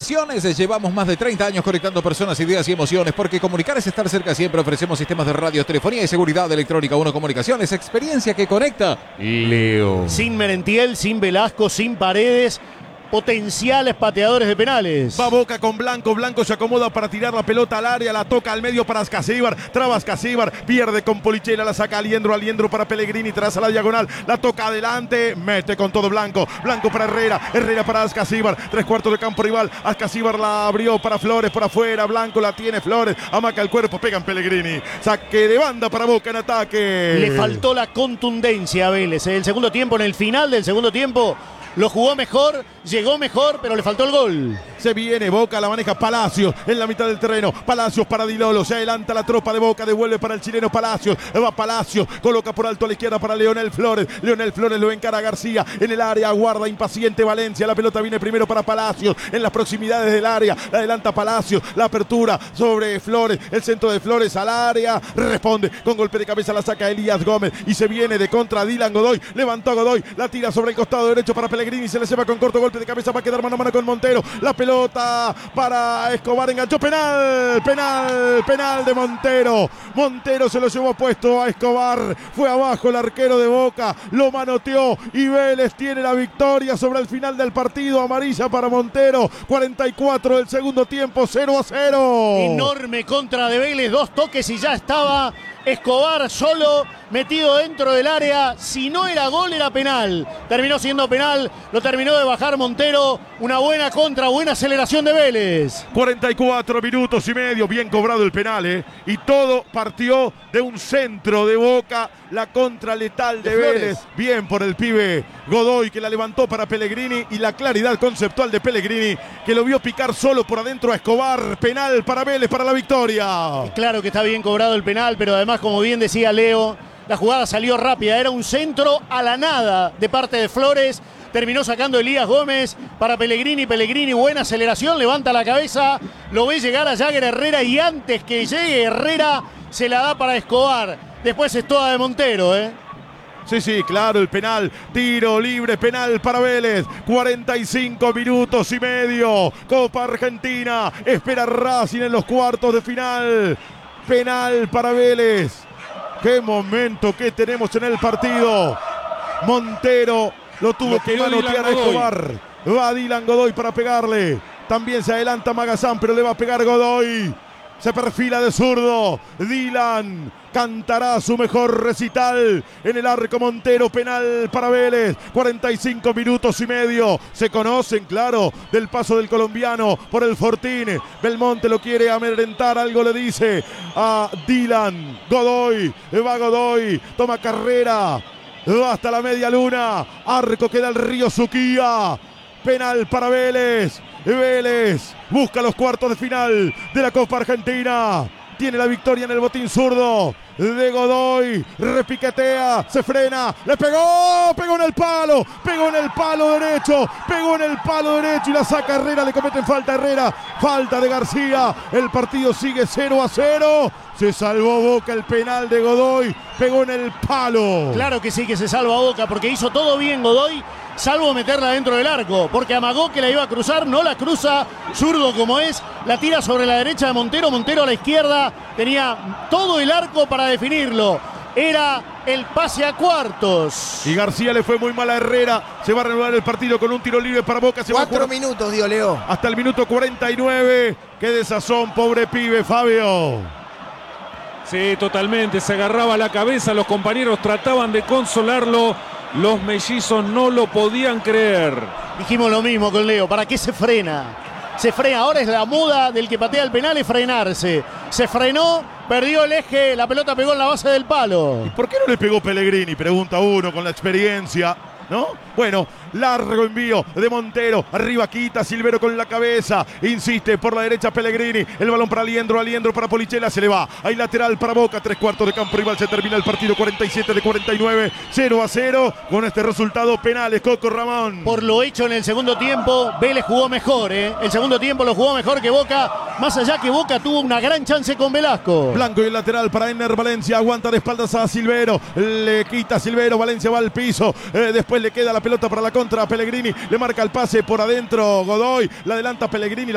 Comunicaciones. Llevamos más de 30 años conectando personas, ideas y emociones, porque comunicar es estar cerca siempre. Ofrecemos sistemas de radio, telefonía y seguridad electrónica. Uno Comunicaciones, experiencia que conecta. Leo. Sin Merentiel, sin Velasco, sin Paredes. Potenciales pateadores de penales. Va Boca con Blanco. Blanco se acomoda para tirar la pelota al área. La toca al medio para Ascasíbar. Traba Ascasíbar. Pierde con Polichela. La saca Aliendro. Aliendro para Pellegrini. Traza la diagonal. La toca adelante. Mete con todo Blanco. Blanco para Herrera. Herrera para Ascasíbar. 3/4 de campo rival. Ascasíbar la abrió para Flores. Por afuera. Blanco la tiene Flores. Amaca el cuerpo. Pega en Pellegrini. Saque de banda para Boca en ataque. Le faltó la contundencia a Vélez. En el segundo tiempo, en el final del segundo tiempo, lo jugó mejor, llegó mejor, pero le faltó el gol. Se viene Boca, la maneja Palacios en la mitad del terreno. Palacios para Di Lolo, se adelanta la tropa de Boca, devuelve para el chileno Palacios. Va Palacios, coloca por alto a la izquierda para Leonel Flores. Leonel Flores lo encara a García en el área, aguarda impaciente Valencia. La pelota viene primero para Palacios en las proximidades del área. La adelanta Palacios, la apertura sobre Flores, el centro de Flores al área. Responde con golpe de cabeza, la saca Elías Gómez y se viene de contra Dylan Godoy. Levantó a Godoy, la tira sobre el costado derecho para Pellegrini. Se le lleva con corto golpe de cabeza, va a quedar mano a mano con Montero. La pelota para Escobar, enganchó, penal de Montero. Montero se lo llevó puesto a Escobar, fue abajo el arquero de Boca, lo manoteó y Vélez tiene la victoria sobre el final del partido. Amarilla para Montero, 44 del segundo tiempo, 0-0. Enorme contra de Vélez, 2 toques y ya estaba Escobar solo, metido dentro del área. Si no era gol, era penal. Terminó siendo penal, lo terminó de bajar Montero. Una buena contra, buena aceleración de Vélez. 44 minutos y medio, bien cobrado el penal, y todo partió de un centro de Boca. La contra letal de Vélez, bien por el pibe Godoy, que la levantó para Pellegrini, y la claridad conceptual de Pellegrini, que lo vio picar solo por adentro a Escobar. Penal para Vélez, para la victoria. Claro que está bien cobrado el penal, pero además, como bien decía Leo, la jugada salió rápida, era un centro a la nada de parte de Flores. Terminó sacando Elías Gómez para Pellegrini. Pellegrini, buena aceleración, levanta la cabeza, lo ve llegar a Jagger Herrera y antes que llegue Herrera se la da para Escobar. Después es toda de Montero, Sí, claro, el penal, tiro libre, penal para Vélez, 45 minutos y medio, Copa Argentina, espera Racing en los cuartos de final, penal para Vélez. Qué momento que tenemos en el partido. Montero lo tuvo que manotear a Escobar. Va Dylan Godoy para pegarle. También se adelanta Magazán, pero le va a pegar Godoy. Se perfila de zurdo. Dylan cantará su mejor recital en el arco. Montero, penal para Vélez. 45 minutos y medio. Se conocen, claro, del paso del colombiano por el Fortín. Belmonte lo quiere amedrentar. Algo le dice a Dylan. Godoy. Va Godoy. Toma carrera. Va hasta la media luna. Arco que da el Río Suquía. Penal para Vélez. Vélez busca los cuartos de final de la Copa Argentina. Tiene la victoria en el botín zurdo de Godoy. Repiquetea, se frena, le pegó en el palo, derecho y la saca Herrera, le cometen falta a Herrera, falta de García. El partido sigue 0-0. Se salvó Boca, el penal de Godoy, pegó en el palo. Claro que sí que se salva Boca porque hizo todo bien Godoy, salvo meterla dentro del arco, porque amagó que la iba a cruzar, no la cruza, zurdo como es, la tira sobre la derecha de Montero, Montero a la izquierda, tenía todo el arco para definirlo, era el pase a cuartos. Y García le fue muy mal a Herrera, se va a reanudar el partido con un tiro libre para Boca. 4 minutos, dio Leo. Hasta el minuto 49, qué desazón, pobre pibe, Fabio. Sí, totalmente, se agarraba la cabeza, los compañeros trataban de consolarlo. Los mellizos no lo podían creer. Dijimos lo mismo con Leo. ¿Para qué se frena? Se frena. Ahora es la moda del que patea el penal, es frenarse. Se frenó, perdió el eje, la pelota pegó en la base del palo. ¿Y por qué no le pegó Pellegrini? Pregunta uno con la experiencia, ¿no? Bueno, largo envío de Montero, arriba quita Silvero con la cabeza, insiste por la derecha Pellegrini, el balón para Aliendro para Polichela, se le va, hay lateral para Boca, 3/4 de campo rival, se termina el partido, 47 de 49, 0-0, con este resultado penales, Coco Ramón. Por lo hecho en el segundo tiempo, Vélez jugó mejor, el segundo tiempo lo jugó mejor que Boca, más allá que Boca tuvo una gran chance con Velasco. Blanco y el lateral para Ener Valencia, aguanta de espaldas a Silvero, le quita Silvero, Valencia va al piso, después le queda la pelota para la contra Pellegrini, le marca el pase por adentro Godoy, la adelanta Pellegrini.